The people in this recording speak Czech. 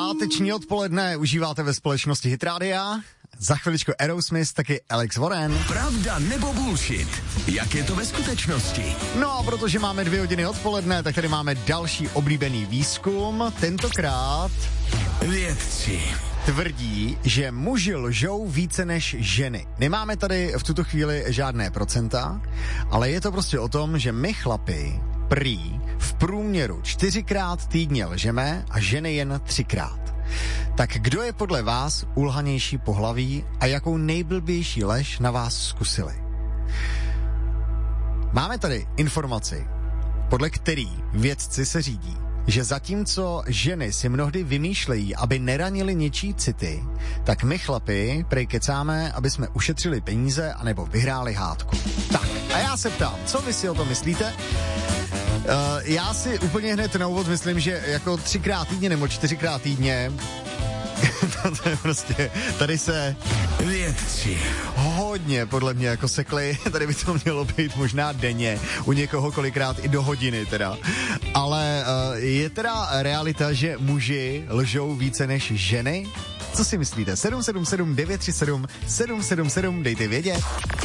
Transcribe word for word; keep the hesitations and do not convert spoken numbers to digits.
Páteční odpoledne užíváte ve společnosti Hit Rádia. Za chviličku Aerosmith, taky Alex Warren. Pravda nebo bullshit? Jak je to ve skutečnosti? No a protože máme dvě hodiny odpoledne, tak tady máme další oblíbený výzkum. Tentokrát vědci tvrdí, že muži lžou více než ženy. Nemáme tady v tuto chvíli žádné procenta, ale je to prostě o tom, že my chlapi prý v průměru čtyřikrát týdně lžeme a ženy jen třikrát. Tak kdo je podle vás ulhanější pohlaví a jakou nejblbější lež na vás zkusili? Máme tady informaci, podle který vědci se řídí, že zatímco ženy si mnohdy vymýšlejí, aby neranili něčí city, tak my chlapi prej kecáme, aby jsme ušetřili peníze anebo vyhráli hádku. Tak, a já se ptám, co vy si o tom myslíte? Uh, já si úplně hned na úvod myslím, že jako třikrát týdně nebo čtyřikrát týdně to je prostě, tady se vědci hodně podle mě jako sekli, tady by to mělo být možná denně, u někoho kolikrát i do hodiny teda, ale uh, je teda realita, že muži lžou více než ženy? Co si myslíte? sedm sedm sedm devět tři sedm sedm sedm sedm, dejte vědět.